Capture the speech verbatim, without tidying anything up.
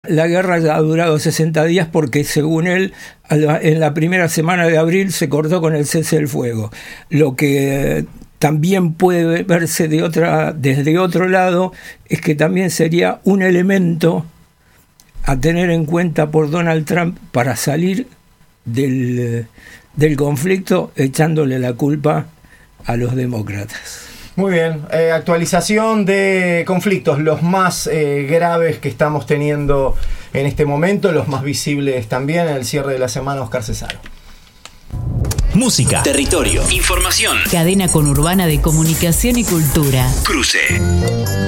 la guerra ya ha durado sesenta días porque, según él, en la primera semana de abril se cortó con el cese del fuego. Lo que también puede verse de otra, desde otro lado es que también sería un elemento a tener en cuenta por Donald Trump para salir del, del conflicto echándole la culpa a los demócratas. Muy bien, eh, actualización de conflictos, los más eh, graves que estamos teniendo en este momento, los más visibles también en el cierre de la semana. Oscar Cesaro. Música, territorio, información. Cadena conurbana de comunicación y cultura. Cruce.